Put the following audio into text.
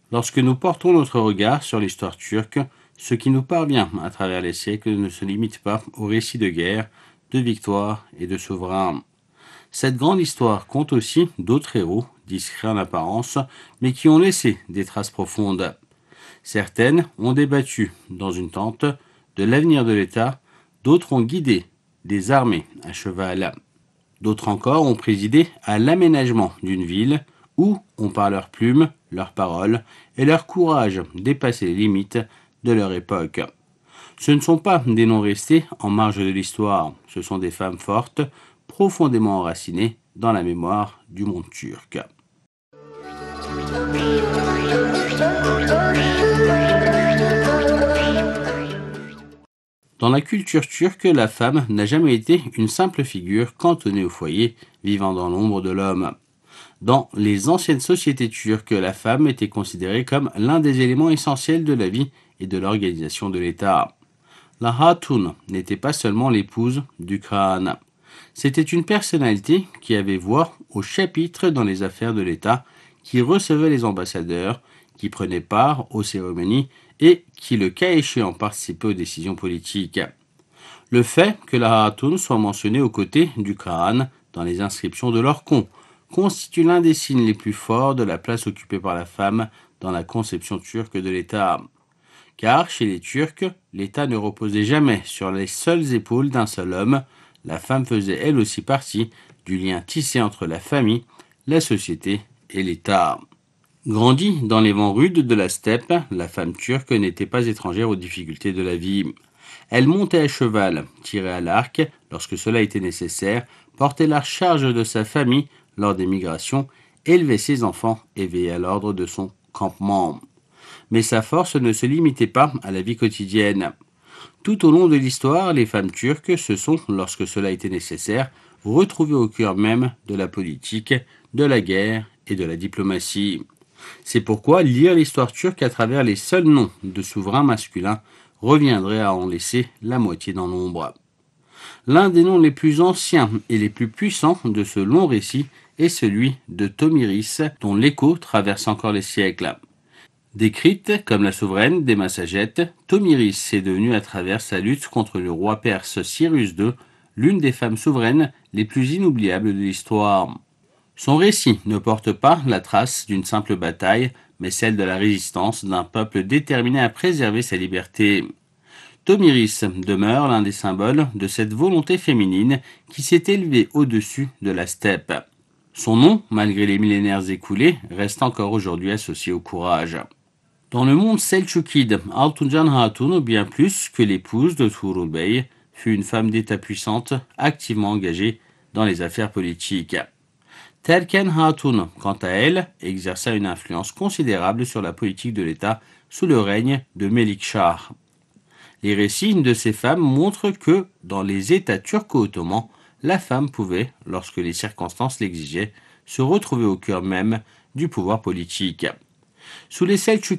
Lorsque nous portons notre regard sur l'histoire turque, ce qui nous parvient à travers les siècles ne se limite pas aux récits de guerre, de victoires et de souverains. Cette grande histoire compte aussi d'autres héros, discrets en apparence, mais qui ont laissé des traces profondes. Certaines ont débattu, dans une tente, de l'avenir de l'État, d'autres ont guidé des armées à cheval. D'autres encore ont présidé à l'aménagement d'une ville ou ont par leurs plumes, leurs paroles et leur courage dépassé les limites de leur époque. Ce ne sont pas des noms restés en marge de l'histoire, ce sont des femmes fortes, profondément enracinées dans la mémoire du monde turc. Dans la culture turque, la femme n'a jamais été une simple figure cantonnée au foyer, vivant dans l'ombre de l'homme. Dans les anciennes sociétés turques, la femme était considérée comme l'un des éléments essentiels de la vie et de l'organisation de l'État. La Hatun n'était pas seulement l'épouse du Khan. C'était une personnalité qui avait voix au chapitre dans les affaires de l'État, qui recevait les ambassadeurs, qui prenait part aux cérémonies et qui, le cas échéant, participait aux décisions politiques. Le fait que la Hatun soit mentionnée aux côtés du Khan dans les inscriptions de l'Orkhon constitue l'un des signes les plus forts de la place occupée par la femme dans la conception turque de l'État. Car chez les Turcs, l'État ne reposait jamais sur les seules épaules d'un seul homme, la femme faisait elle aussi partie du lien tissé entre la famille, la société et l'État. Grandie dans les vents rudes de la steppe, la femme turque n'était pas étrangère aux difficultés de la vie. Elle montait à cheval, tirait à l'arc lorsque cela était nécessaire, portait la charge de sa famille lors des migrations, élevait ses enfants et veillait à l'ordre de son campement. Mais sa force ne se limitait pas à la vie quotidienne. Tout au long de l'histoire, les femmes turques se sont, lorsque cela était nécessaire, retrouvées au cœur même de la politique, de la guerre et de la diplomatie. C'est pourquoi lire l'histoire turque à travers les seuls noms de souverains masculins reviendrait à en laisser la moitié dans l'ombre. L'un des noms les plus anciens et les plus puissants de ce long récit est celui de Tomiris, dont l'écho traverse encore les siècles. Décrite comme la souveraine des Massagètes, Tomiris est devenue à travers sa lutte contre le roi perse Cyrus II l'une des femmes souveraines les plus inoubliables de l'histoire. Son récit ne porte pas la trace d'une simple bataille, mais celle de la résistance d'un peuple déterminé à préserver sa liberté. Tomiris demeure l'un des symboles de cette volonté féminine qui s'est élevée au-dessus de la steppe. Son nom, malgré les millénaires écoulés, reste encore aujourd'hui associé au courage. Dans le monde selçukide, Altuncan Hatun, bien plus que l'épouse de Tuğrul Bey, fut une femme d'État puissante, activement engagée dans les affaires politiques. Terken Hatun, quant à elle, exerça une influence considérable sur la politique de l'État sous le règne de Melikshah. Les récits de ces femmes montrent que, dans les États turco-ottomans, la femme pouvait, lorsque les circonstances l'exigeaient, se retrouver au cœur même du pouvoir politique. Sous les Selçukides,